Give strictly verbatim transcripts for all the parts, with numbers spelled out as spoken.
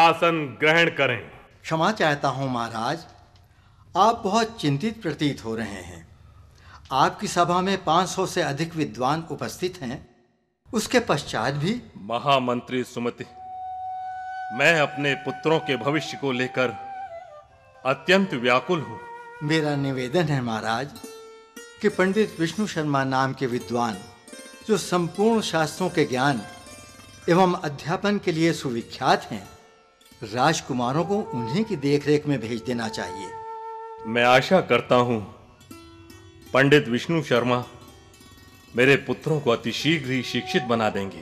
आसन ग्रहण करें। क्षमा चाहता हूँ महाराज, आप बहुत चिंतित प्रतीत हो रहे हैं। आपकी सभा में पाँच सौ से अधिक विद्वान उपस्थित हैं, उसके पश्चात भी। महामंत्री सुमति, मैं अपने पुत्रों के भविष्य को लेकर अत्यंत व्याकुल हूँ। मेरा निवेदन है महाराज कि पंडित विष्णु शर्मा नाम के विद्वान, जो संपूर्ण शास्त्रों के ज्ञान एवं अध्यापन के लिए सुविख्यात हैं, राजकुमारों को उन्हीं की देखरेख में भेज देना चाहिए। मैं आशा करता हूँ पंडित विष्णु शर्मा मेरे पुत्रों को अतिशीघ्र ही शिक्षित बना देंगे,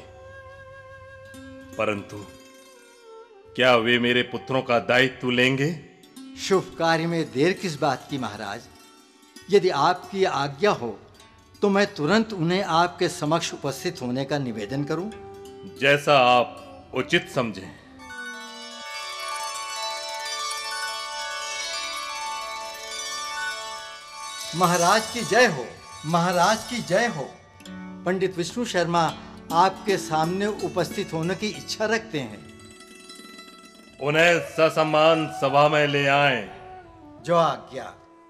परंतु क्या वे मेरे पुत्रों का दायित्व लेंगे? शुभ कार्य में देर किस बात की महाराज? यदि आपकी आज्ञा हो तो मैं तुरंत उन्हें आपके समक्ष उपस्थित होने का निवेदन करूं। जैसा आप उचित समझें। महाराज की जय हो, महाराज की जय हो। पंडित विष्णु शर्मा आपके सामने उपस्थित होने की इच्छा रखते हैं। उन्हें ससम्मान सभा में ले आएं। जो आज्ञा।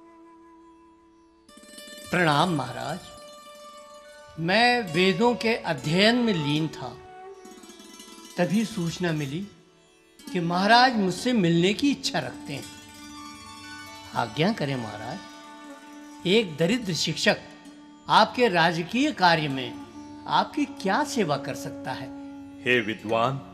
प्रणाम महाराज, मैं वेदों के अध्ययन में लीन था, तभी सूचना मिली कि महाराज मुझसे मिलने की इच्छा रखते हैं। आज्ञा करें महाराज। एक दरिद्र शिक्षक आपके राजकीय कार्य में आपकी क्या सेवा कर सकता है? हे विद्वान,